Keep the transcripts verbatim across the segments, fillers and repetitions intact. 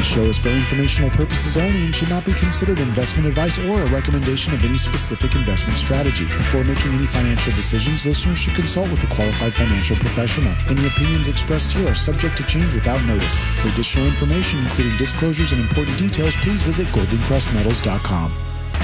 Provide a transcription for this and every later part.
This show is for informational purposes only and should not be considered investment advice or a recommendation of any specific investment strategy. Before making any financial decisions, listeners should consult with a qualified financial professional. Any opinions expressed here are subject to change without notice. For additional information, including disclosures and important details, please visit golden crest metals dot com.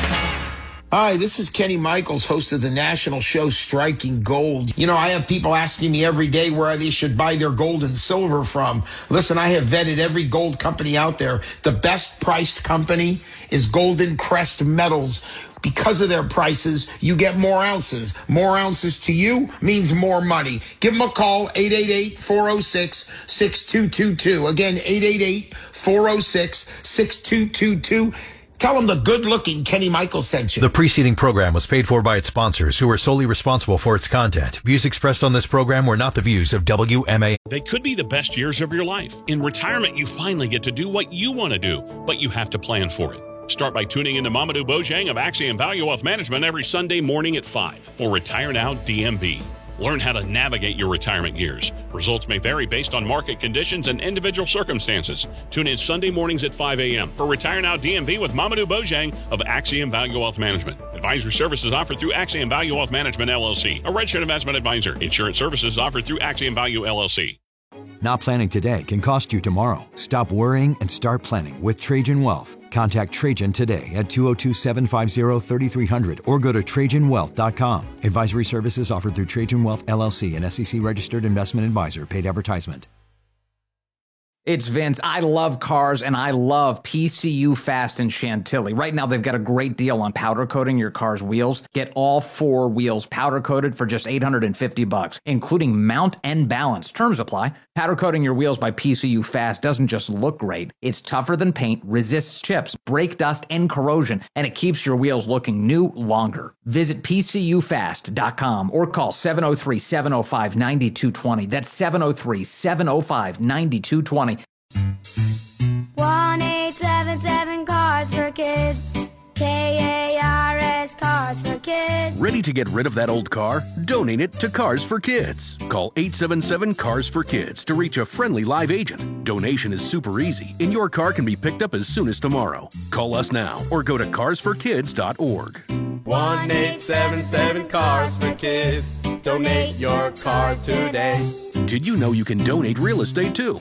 Hi, this is Kenny Michaels, host of the national show Striking Gold. You know, I have people asking me every day where they should buy their gold and silver from. Listen, I have vetted every gold company out there. The best priced company is Golden Crest Metals. Because of their prices, you get more ounces. More ounces to you means more money. Give them a call, eight eight eight, four oh six, six two two two. Again, eight eight eight, four oh six, six two two two. Tell them the good-looking Kenny Michaels sent you. The preceding program was paid for by its sponsors, who are solely responsible for its content. Views expressed on this program were not the views of W M A. They could be the best years of your life. In retirement, you finally get to do what you want to do, but you have to plan for it. Start by tuning into Mamadou Bojang of Axiom Value Wealth Management every Sunday morning at five for Retire Now D M V. Learn how to navigate your retirement years. Results may vary based on market conditions and individual circumstances. Tune in Sunday mornings at five a.m. for Retire Now D M V with Mamadou Bojang of Axiom Value Wealth Management. Advisory services offered through Axiom Value Wealth Management, L L C, a registered investment advisor. Insurance services offered through Axiom Value, L L C. Not planning today can cost you tomorrow. Stop worrying and start planning with Trajan Wealth. Contact Trajan today at two oh two, seven five oh, three three hundred or go to trajan wealth dot com. Advisory services offered through Trajan Wealth, L L C, an S E C-registered investment advisor. Paid advertisement. It's Vince. I love cars, and I love P C U Fast in Chantilly. Right now, they've got a great deal on powder coating your car's wheels. Get all four wheels powder coated for just eight hundred fifty bucks, including mount and balance. Terms apply. Powder coating your wheels by P C U Fast doesn't just look great. It's tougher than paint, resists chips, brake dust, and corrosion, and it keeps your wheels looking new longer. Visit P C U fast dot com or call seven oh three, seven oh five, nine two two oh. That's seven oh three, seven oh five, nine two two oh. one eight seven seven Cars for Kids. K A R S Cars for Kids. Ready to get rid of that old car? Donate it to Cars for Kids. Call eight seven seven, Cars for Kids to reach a friendly live agent. Donation is super easy, and your car can be picked up as soon as tomorrow. Call us now or go to cars for kids dot org. one eight seven seven Cars for Kids. Donate your car today. Did you know you can donate real estate too?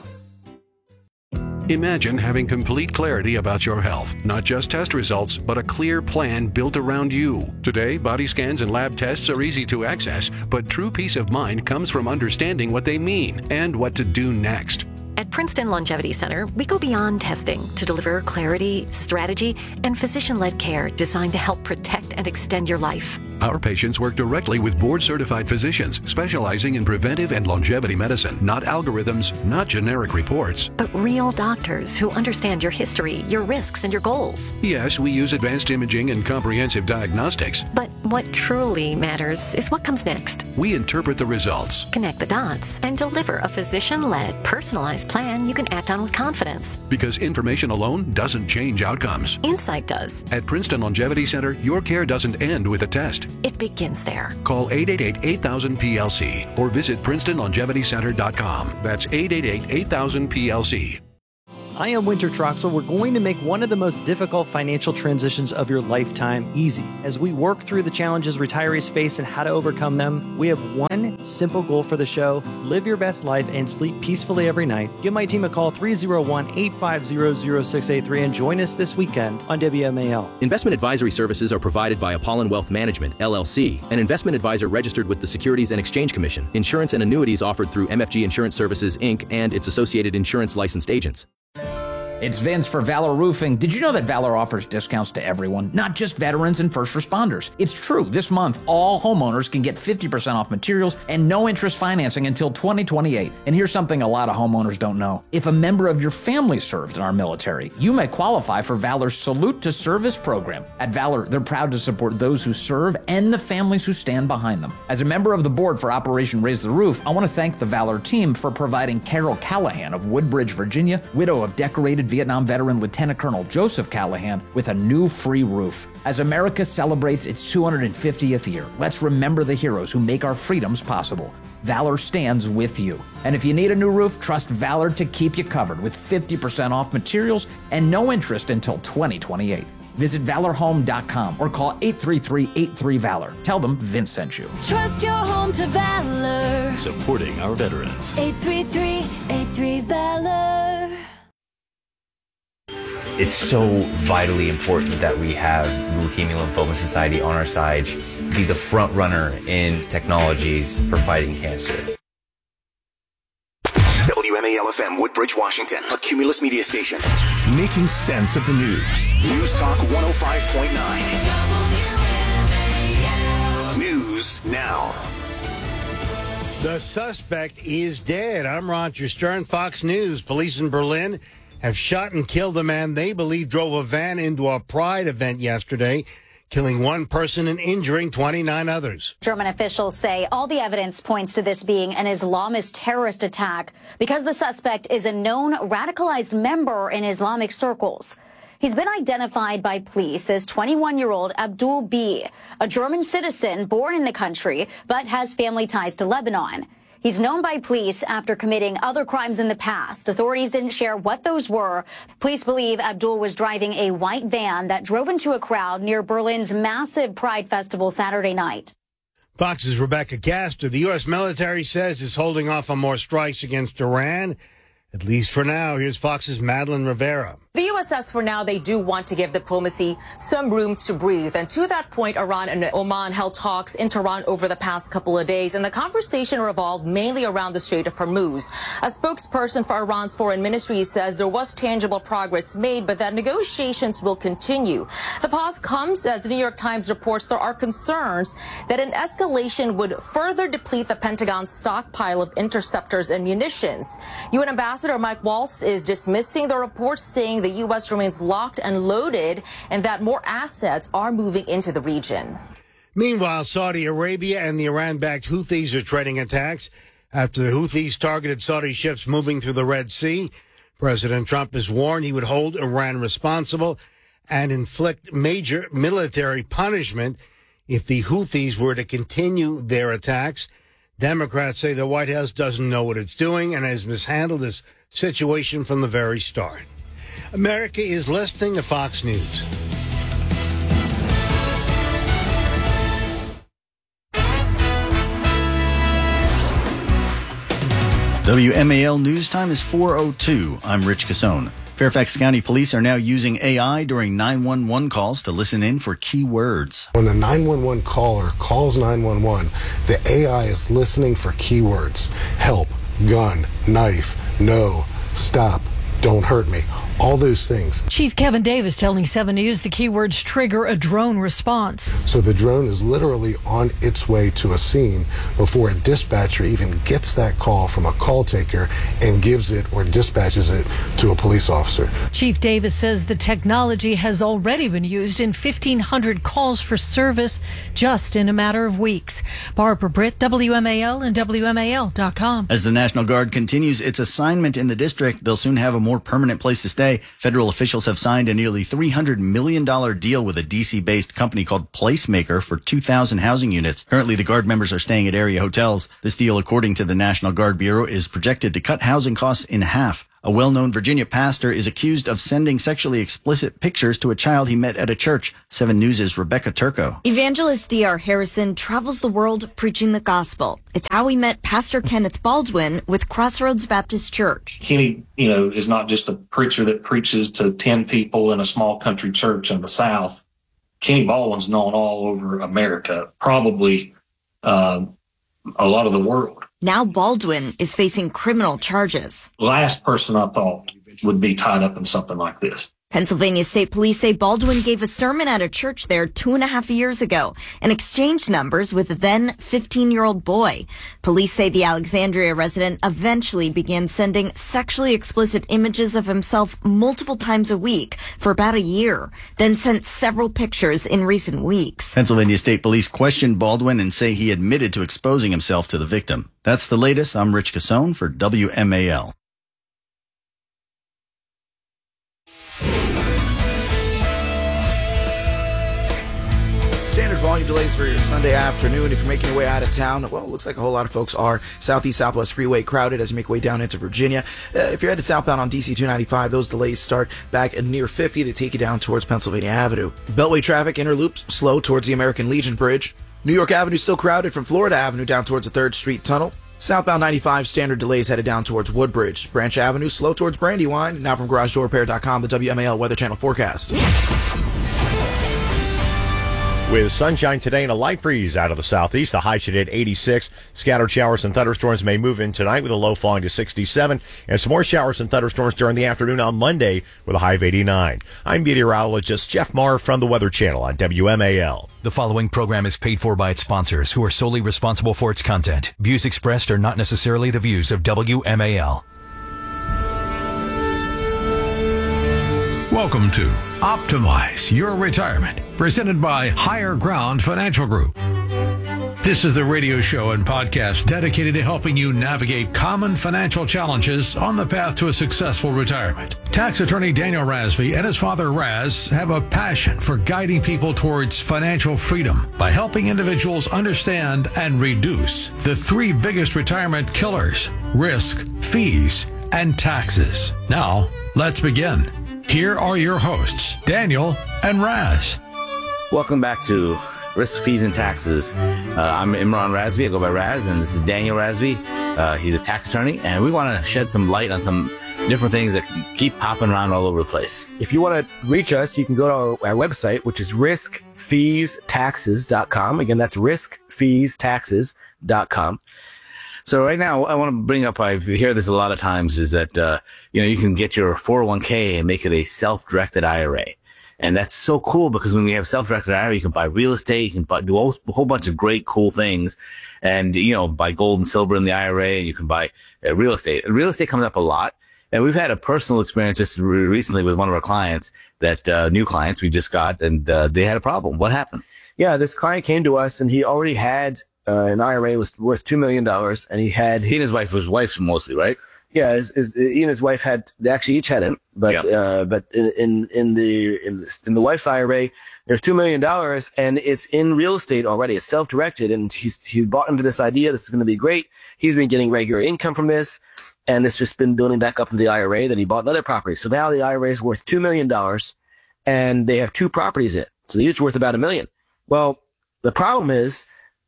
Imagine having complete clarity about your health, not just test results, but a clear plan built around you. Today, body scans and lab tests are easy to access, but true peace of mind comes from understanding what they mean and what to do next. At Princeton Longevity Center, we go beyond testing to deliver clarity, strategy, and physician-led care designed to help protect and extend your life. Our patients work directly with board-certified physicians specializing in preventive and longevity medicine, not algorithms, not generic reports. But real doctors who understand your history, your risks, and your goals. Yes, we use advanced imaging and comprehensive diagnostics. But what truly matters is what comes next. We interpret the results, connect the dots, and deliver a physician-led, personalized plan you can act on with confidence. Because information alone doesn't change outcomes. Insight does. At Princeton Longevity Center, your care doesn't end with a test. It begins there. Call eight eight eight, eight thousand, P L C or visit princeton longevity center dot com. That's eight eight eight, eight thousand, P L C. I am Winter Troxel. We're going to make one of the most difficult financial transitions of your lifetime easy. As we work through the challenges retirees face and how to overcome them, we have one simple goal for the show: live your best life and sleep peacefully every night. Give my team a call, three oh one, eight five zero, zero six eight three, and join us this weekend on W M A L. Investment advisory services are provided by Apollon Wealth Management, L L C, an investment advisor registered with the Securities and Exchange Commission. Insurance and annuities offered through M F G Insurance Services, Incorporated and its associated insurance licensed agents. It's Vince for Valor Roofing. Did you know that Valor offers discounts to everyone, not just veterans and first responders? It's true. This month, all homeowners can get fifty percent off materials and no interest financing until twenty twenty-eight. And here's something a lot of homeowners don't know. If a member of your family served in our military, you may qualify for Valor's Salute to Service program. At Valor, they're proud to support those who serve and the families who stand behind them. As a member of the board for Operation Raise the Roof, I want to thank the Valor team for providing Carol Callahan of Woodbridge, Virginia, widow of decorated provided Vietnam veteran Lieutenant Colonel Joseph Callahan with a new free roof. As America celebrates its two hundred fiftieth year, let's remember the heroes who make our freedoms possible. Valor stands with you. And if you need a new roof, trust Valor to keep you covered with fifty percent off materials and no interest until twenty twenty-eight. Visit valor home dot com or call eight three three, eight three, VALOR. Tell them Vince sent you. Trust your home to Valor. Supporting our veterans. eight three three, eight three, VALOR. It's so vitally important that we have the Leukemia Lymphoma Society on our side, be the front runner in technologies for fighting cancer. W M A L F M, Woodbridge, Washington, a Cumulus media station. Making sense of the news. News Talk one oh five point nine. News now. The suspect is dead. I'm Roger Stern, Fox News. Police in Berlin have shot and killed the man they believe drove a van into a Pride event yesterday, killing one person and injuring twenty-nine others. German officials say all the evidence points to this being an Islamist terrorist attack because the suspect is a known radicalized member in Islamic circles. He's been identified by police as twenty-one-year-old Abdul B, a German citizen born in the country but has family ties to Lebanon. He's known by police after committing other crimes in the past. Authorities didn't share what those were. Police believe Abdul was driving a white van that drove into a crowd near Berlin's massive Pride Festival Saturday night. Fox's Rebecca Gaster. The U S military says it's holding off on more strikes against Iran, at least for now. Here's Fox's Madeline Rivera. The U S says for now they do want to give diplomacy some room to breathe. And to that point, Iran and Oman held talks in Tehran over the past couple of days, and the conversation revolved mainly around the Strait of Hormuz. A spokesperson for Iran's foreign ministry says there was tangible progress made, but that negotiations will continue. The pause comes as the New York Times reports there are concerns that an escalation would further deplete the Pentagon's stockpile of interceptors and munitions. U N Ambassador Mike Waltz is dismissing the reports, saying the U S remains locked and loaded and that more assets are moving into the region. Meanwhile, Saudi Arabia and the Iran-backed Houthis are treading attacks after the Houthis targeted Saudi ships moving through the Red Sea. President Trump has warned he would hold Iran responsible and inflict major military punishment if the Houthis were to continue their attacks. Democrats say the White House doesn't know what it's doing and has mishandled this situation from the very start. America is listening to Fox News. W M A L News Time is four oh two. I'm Rich Cassone. Fairfax County Police are now using A I during nine one one calls to listen in for key words. When a nine one one caller calls nine one one, the A I is listening for keywords. Help, gun, knife, no, stop, don't hurt me. All those things. Chief Kevin Davis telling seven News the keywords trigger a drone response. So the drone is literally on its way to a scene before a dispatcher even gets that call from a call taker and gives it or dispatches it to a police officer. Chief Davis says the technology has already been used in fifteen hundred calls for service just in a matter of weeks. Barbara Britt, W M A L and W M A L dot com. As the National Guard continues its assignment in the district, they'll soon have a more permanent place to stay. Federal officials have signed a nearly three hundred million dollars deal with a D C-based company called Placemaker for two thousand housing units. Currently, the Guard members are staying at area hotels. This deal, according to the National Guard Bureau, is projected to cut housing costs in half. A well-known Virginia pastor is accused of sending sexually explicit pictures to a child he met at a church. seven News' Rebecca Turco. Evangelist D R Harrison travels the world preaching the gospel. It's how he met Pastor Kenneth Baldwin with Crossroads Baptist Church. Kenny, you know, is not just a preacher that preaches to ten people in a small country church in the South. Kenny Baldwin's known all over America, probably uh, a lot of the world. Now Baldwin is facing criminal charges. Last person I thought would be tied up in something like this. Pennsylvania State Police say Baldwin gave a sermon at a church there two and a half years ago and exchanged numbers with a then fifteen-year-old boy. Police say the Alexandria resident eventually began sending sexually explicit images of himself multiple times a week for about a year, then sent several pictures in recent weeks. Pennsylvania State Police questioned Baldwin and say he admitted to exposing himself to the victim. That's the latest. I'm Rich Cassone for W M A L. volume delays for your Sunday afternoon. If you're making your way out of town, well, it looks like a whole lot of folks are. Southeast Southwest Freeway crowded as you make your way down into Virginia. Uh, if you're headed southbound on D C two ninety-five, those delays start back at near fifty to take you down towards Pennsylvania Avenue. Beltway traffic interloops slow towards the American Legion Bridge. New York Avenue still crowded from Florida Avenue down towards the third Street Tunnel. Southbound ninety-five standard delays headed down towards Woodbridge. Branch Avenue slow towards Brandywine. Now from Garage Door Repair dot com, the W M A L Weather Channel forecast. With sunshine today and a light breeze out of the southeast, the high should hit eighty-six. Scattered showers and thunderstorms may move in tonight with a low falling to sixty-seven. And some more showers and thunderstorms during the afternoon on Monday with a high of eighty-nine. I'm meteorologist Jeff Marr from the Weather Channel on W M A L. The following program is paid for by its sponsors, who are solely responsible for its content. Views expressed are not necessarily the views of W M A L. Welcome to Optimize Your Retirement, presented by Higher Ground Financial Group. This is the radio show and podcast dedicated to helping you navigate common financial challenges on the path to a successful retirement. Tax attorney Daniel Razvi and his father Raz have a passion for guiding people towards financial freedom by helping individuals understand and reduce the three biggest retirement killers: risk, fees, and taxes. Now, let's begin. Here are your hosts, Daniel and Raz. Welcome back to Risk, Fees, and Taxes. Uh, I'm Imran Razvi. I go by Raz, and this is Daniel Razvi. Uh, he's a tax attorney, and we want to shed some light on some different things that keep popping around all over the place. If you want to reach us, you can go to our, our website, which is risk fees taxes dot com. Again, that's risk fees taxes dot com. So right now, I want to bring up, I hear this a lot of times, is that, uh, you know, you can get your four oh one k and make it a self-directed I R A. And that's so cool because when we have self-directed I R A, you can buy real estate, you can buy, do a whole, a whole bunch of great, cool things. And, you know, buy gold and silver in the I R A, and you can buy uh, real estate. And real estate comes up a lot. And we've had a personal experience just re- recently with one of our clients that, uh, new clients we just got, and, uh, they had a problem. What happened? Yeah, this client came to us and he already had Uh, an I R A was worth two million dollars, and he had... He and his wife, his wife's mostly, right? Yeah, his, his, he and his wife had, they actually each had it, but, yeah. uh, but in, in, in the, in the, in the wife's I R A, there's two million dollars, and it's in real estate already. It's self-directed, and he's, he bought into this idea. This is going to be great. He's been getting regular income from this, and it's just been building back up in the I R A. Then he bought another property. So now the I R A is worth two million dollars, and they have two properties in it. So they're each worth about a million. Well, the problem is,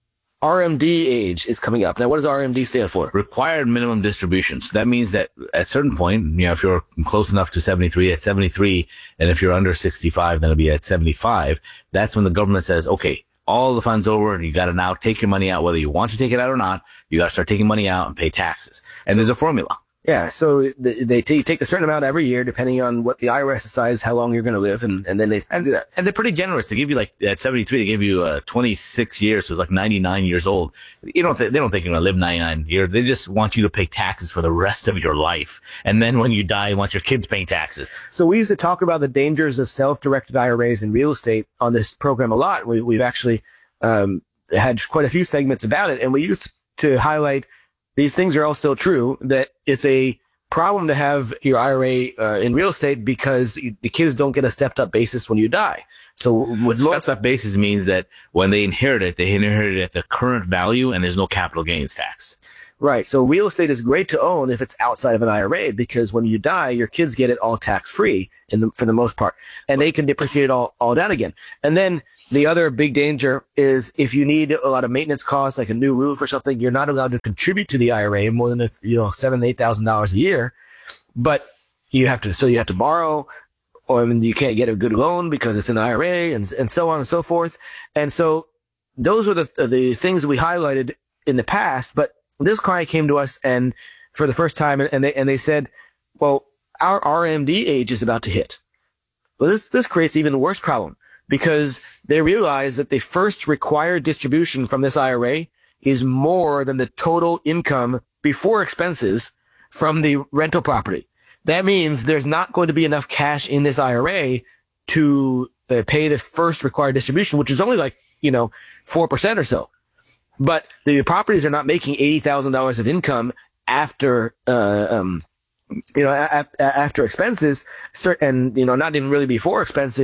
R M D age is coming up. Now, what does R M D stand for? Required minimum distributions. That means that at a certain point, you know, if you're close enough to seventy-three, at seventy-three, and if you're under sixty-five, then it'll be at seventy-five. That's when the government says, okay, all the funds over, and you got to now take your money out, whether you want to take it out or not. You got to start taking money out and pay taxes. And so, there's a formula. Yeah, so they t- take a certain amount every year, depending on what the I R S decides how long you're going to live, and, and then they and, do that. And they're pretty generous. They give you like at seventy-three, they give you uh, twenty-six years, so it's like ninety-nine years old. You don't th- they don't think you're going to live ninety-nine years. They just want you to pay taxes for the rest of your life, and then when you die, you want your kids paying taxes. So we used to talk about the dangers of self-directed I R As in real estate on this program a lot. We, we've actually um, had quite a few segments about it, and we used to highlight. These things are all still true, that it's a problem to have your I R A uh, in real estate because you, the kids don't get a stepped up basis when you die. So with stepped up basis means that when they inherit it, they inherit it at the current value and there's no capital gains tax. Right. So real estate is great to own if it's outside of an I R A, because when you die, your kids get it all tax free in the, for the most part, and they can depreciate it all, all down again. And then the other big danger is if you need a lot of maintenance costs, like a new roof or something, you're not allowed to contribute to the I R A more than, a, you know, seven, eight thousand dollars a year. But you have to, so you have to borrow, or I mean, you can't get a good loan because it's an I R A, and, and so on and so forth. And so those are the, the things we highlighted in the past. But this client came to us and for the first time, and they, and they said, well, our R M D age is about to hit. Well, this, this creates even the worse problem, because they realize that the first required distribution from this I R A is more than the total income before expenses from the rental property. That means there's not going to be enough cash in this I R A to uh, pay the first required distribution, which is only like, you know, four percent or so. But the properties are not making eighty thousand dollars of income after, uh, um, you know, a- a- after expenses, and, you know, not even really before expenses.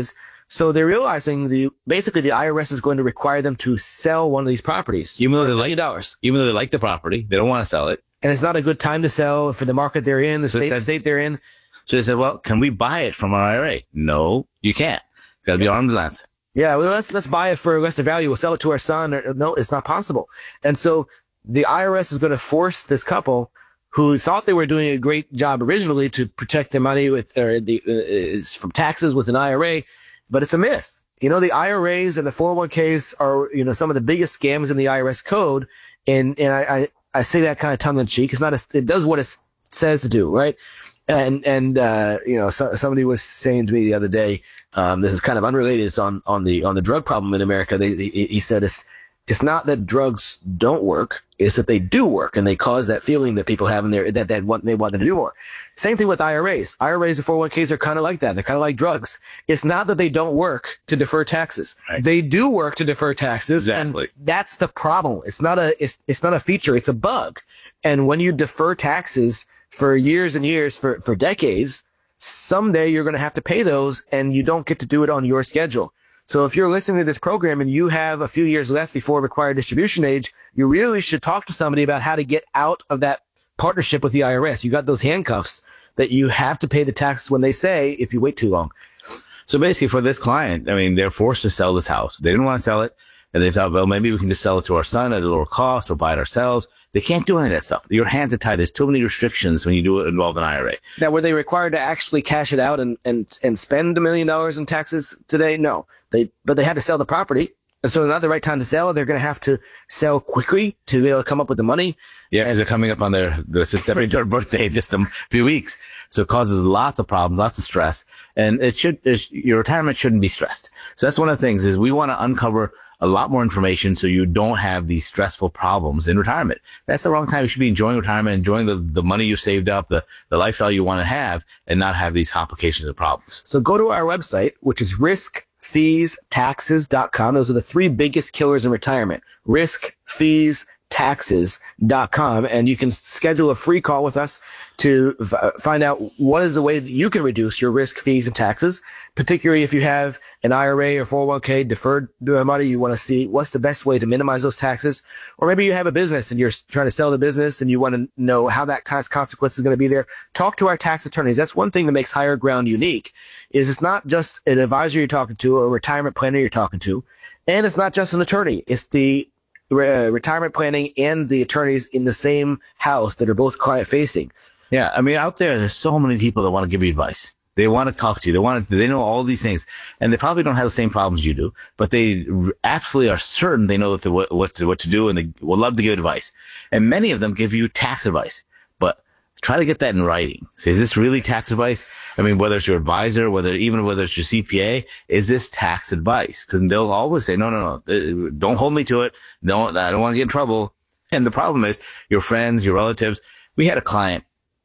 So they're realizing the basically the I R S is going to require them to sell one of these properties, even though they like dollars. Even though they like the property, they don't want to sell it, and it's not a good time to sell for the market they're in, the so state, the state they're in. So they said, "Well, can we buy it from our I R A?" No, you can't. It's got to be arm's length. Yeah, well, let's let's buy it for lesser value. We'll sell it to our son. Or, no, it's not possible. And so the I R S is going to force this couple who thought they were doing a great job originally to protect their money with or the uh, is from taxes with an I R A, but it's a myth. You know, the I R As and the four oh one Ks are, you know, some of the biggest scams in the I R S code. And, and I, I, I say that kind of tongue in cheek. It's not a, it does what it says to do, right? And, and, uh, you know, so, somebody was saying to me the other day, um, this is kind of unrelated. It's on, on the, on the drug problem in America. They, they, he said it's, it's not that drugs don't work. It's that they do work and they cause that feeling that people have in there that, that want, they want them to do more. Same thing with I R As. I R As and four oh one Ks are kind of like that. They're kind of like drugs. It's not that they don't work to defer taxes. Right. They do work to defer taxes. Exactly. And that's the problem. It's not a, it's, it's not a feature. It's a bug. And when you defer taxes for years and years, for, for decades, someday you're going to have to pay those and you don't get to do it on your schedule. So if you're listening to this program and you have a few years left before required distribution age, you really should talk to somebody about how to get out of that partnership with the I R S. You got those handcuffs that you have to pay the taxes when they say if you wait too long. So basically for this client, I mean, they're forced to sell this house. They didn't want to sell it. And they thought, well, maybe we can just sell it to our son at a lower cost or buy it ourselves. They can't do any of that stuff. Your hands are tied. There's too many restrictions when you do it involve an I R A. Now, were they required to actually cash it out and, and, and spend a million dollars in taxes today? No. They, but they had to sell the property. And so not the right time to sell. They're going to have to sell quickly to be able to come up with the money. Yeah, because they're coming up on their, their third birthday in just a few weeks. So it causes lots of problems, lots of stress. And it should, it, your retirement shouldn't be stressed. So that's one of the things is we want to uncover a lot more information so you don't have these stressful problems in retirement. That's the wrong time. You should be enjoying retirement, enjoying the, the money you saved up, the, the lifestyle you want to have, and not have these complications and problems. So go to our website, which is risk fees taxes dot com. Those are the three biggest killers in retirement. risk fees taxes dot com. And you can schedule a free call with us to f- find out what is the way that you can reduce your risk, fees, and taxes, particularly if you have an I R A or four oh one K deferred money. You want to see what's the best way to minimize those taxes. Or maybe you have a business and you're trying to sell the business and you want to know how that tax consequence is going to be there. Talk to our tax attorneys. That's one thing that makes Higher Ground unique is it's not just an advisor you're talking to or a retirement planner you're talking to. And it's not just an attorney. It's the Re- retirement planning and the attorneys in the same house that are both client facing. Yeah. I mean, out there, there's so many people that want to give you advice. They want to talk to you. They want to, they know all these things and they probably don't have the same problems you do, but they absolutely are certain they know what to, what to, what to do and they will love to give advice. And many of them give you tax advice, but try to get that in writing. So is this really tax advice? I mean, whether it's your advisor, whether, even whether it's your C P A, is this tax advice? Cause they'll always say, no, no, no, don't hold me to it. Don't, I don't want to get in trouble. And the problem is your friends, your relatives. We had a client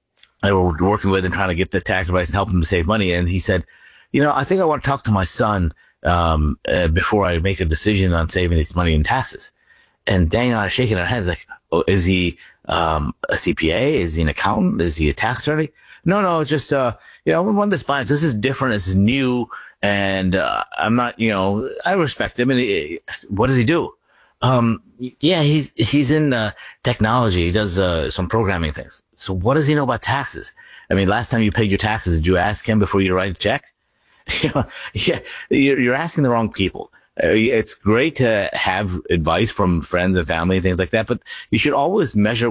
I were working with and trying to get the tax advice and help him to save money. And he said, you know, I think I want to talk to my son, um, uh, before I make a decision on saving this money in taxes. And Daniel and I are shaking our heads like, oh, is he, um, a C P A? Is he an accountant? Is he a tax attorney? No, no, it's just, uh, you know, one of this bias. This is different. This is new. And, uh, I'm not, you know, I respect him. And he, what does he do? Um, yeah, he's, he's in, uh, technology. He does, uh, some programming things. So what does he know about taxes? I mean, last time you paid your taxes, did you ask him before you write a check? You know, yeah, you're, you're asking the wrong people. It's great to have advice from friends and family and things like that, but you should always measure